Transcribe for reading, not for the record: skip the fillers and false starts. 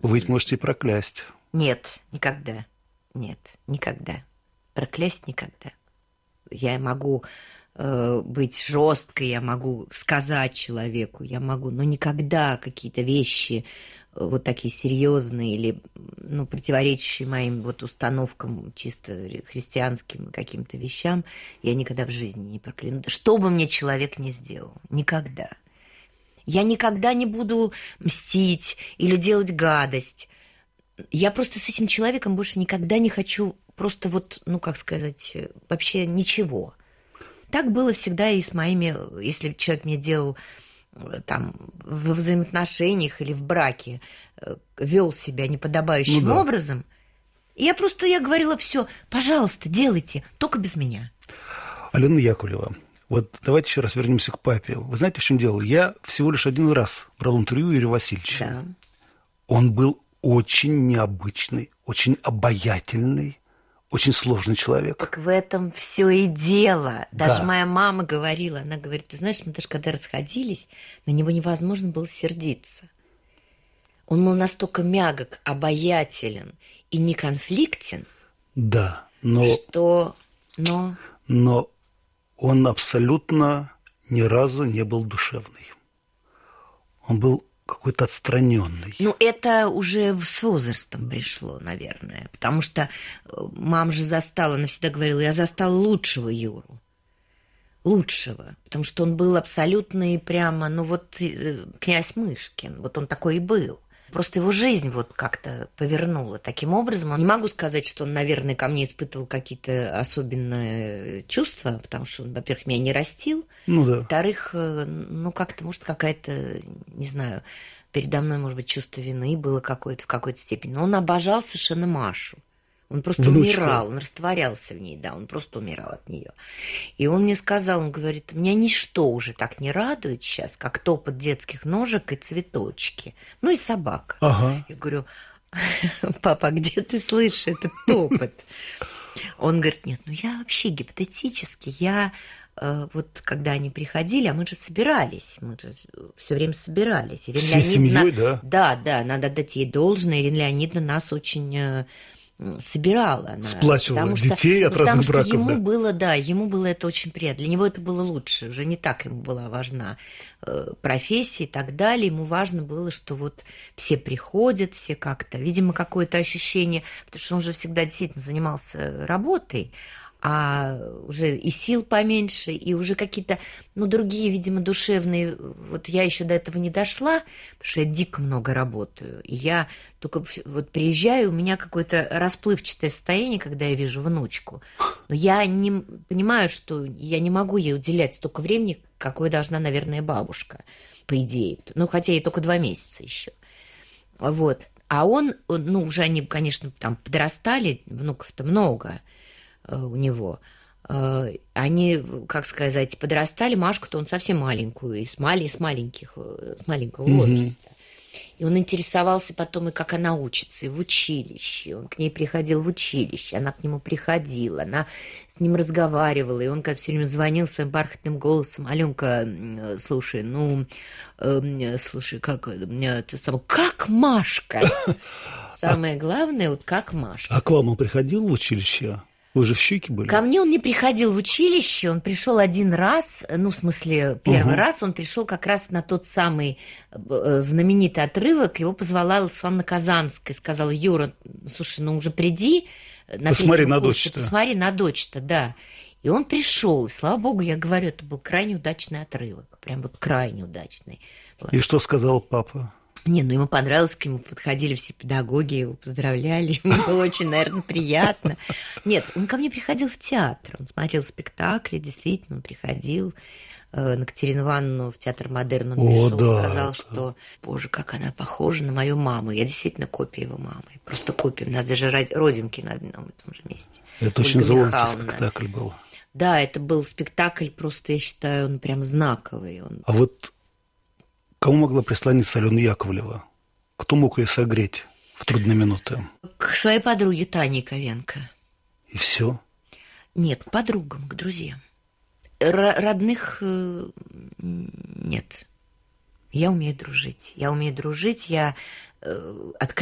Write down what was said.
Вы ведь можете и проклясть. Нет, никогда. Нет, никогда. Проклясть никогда. Я могу быть жесткой, я могу сказать человеку, я могу, но никогда какие-то вещи вот такие серьезные или противоречащие моим вот установкам чисто христианским каким-то вещам, я никогда в жизни не прокляну. Что бы мне человек ни сделал, никогда. Я никогда не буду мстить или делать гадость. Я просто с этим человеком больше никогда не хочу просто вот, вообще ничего. Так было всегда и с моими, если человек мне делал там во взаимоотношениях или в браке, вел себя неподобающим образом, я говорила: все, пожалуйста, делайте, только без меня. Алена Яковлева, вот давайте еще раз вернемся к папе. Вы знаете, в чем дело? Я всего лишь один раз брал интервью Юрия Васильевича. Да. Он был очень необычный, очень обаятельный, очень сложный человек. Так в этом все и дело. Даже Да. моя мама говорила, она говорит: ты знаешь, мы даже когда расходились, на него невозможно было сердиться. Он был настолько мягок, обаятелен и неконфликтен, Да, но он абсолютно ни разу не был душевный. Он был какой-то отстраненный. Это уже с возрастом пришло, наверное. Потому что мама же застала, она всегда говорила: я застала лучшего Юру. Лучшего. Потому что он был абсолютно и прямо, князь Мышкин. Вот он такой и был. Просто его жизнь вот как-то повернула таким образом. Не могу сказать, что он, наверное, ко мне испытывал какие-то особенные чувства, потому что он, во-первых, меня не растил. Во-вторых, как-то, может, какая-то, не знаю, передо мной, может быть, чувство вины было какое-то в какой-то степени. Но он обожал совершенно Машу. Он просто умирал, он растворялся в ней, да, он просто умирал от нее. И он мне сказал, он говорит: меня ничто уже так не радует сейчас, как топот детских ножек и цветочки. И собака. Ага. Я говорю: папа, где ты слышишь этот топот? Он говорит: нет, я вообще гипотетически, когда они приходили, а мы же собирались, мы же все время собирались. Ирина Всей семьей, да? Да, надо отдать ей должное. Ирина Леонидовна нас очень собирала. Она, сплачивала детей от разных браков. Ему было это очень приятно. Для него это было лучше. Уже не так ему была важна профессия и так далее. Ему важно было, что вот все приходят, все как-то, видимо, какое-то ощущение, потому что он же всегда действительно занимался работой, а уже и сил поменьше, и уже какие-то, другие, видимо, душевные. Вот я еще до этого не дошла, потому что я дико много работаю. И я только вот приезжаю, у меня какое-то расплывчатое состояние, когда я вижу внучку. Но я не понимаю, что я не могу ей уделять столько времени, какое должна, наверное, бабушка, по идее. Хотя ей только 2 месяца еще. Вот. А он, уже они, конечно, там подрастали, внуков-то много у него. Они, как сказать, подрастали. Машку-то он совсем маленькую, с маленького возраста. И он интересовался потом, и как она учится, и в училище. Он к ней приходил в училище, она к нему приходила, она с ним разговаривала, и он как все время звонил своим бархатным голосом: Аленка, слушай, как Машка? Самое главное, вот как Машка. А к вам он приходил в училище? Вы же в Щуке были? Ко мне он не приходил в училище, он пришел один раз, первый раз он пришел как раз на тот самый знаменитый отрывок, его позвала Светлана Казанская, сказала: Юра, слушай, уже приди на посмотри третьем на курсе, дочь-то. посмотри на дочь-то, да. И он пришел, и, слава богу, я говорю, это был крайне удачный отрывок, прям вот крайне удачный. И что сказал папа? Ему понравилось, к нему подходили все педагоги, его поздравляли, ему было очень, наверное, приятно. Нет, он ко мне приходил в театр, он смотрел спектакли, действительно, он приходил на Катерину Ивановну в театр Модерн, он пришел, сказал, что, боже, как она похожа на мою маму. Я действительно копия его мамы, просто копия, у нас даже родинки на одном и том же месте. Это Ольга очень звонкий Михайловна. спектакль был. Да, это был спектакль, просто, я считаю, он прям знаковый. А вот кому могла прислониться Алена Яковлева? Кто мог ее согреть в трудные минуты? К своей подруге Тане Яковенко. И все? Нет, к подругам, к друзьям. Родных нет. Я умею дружить. Я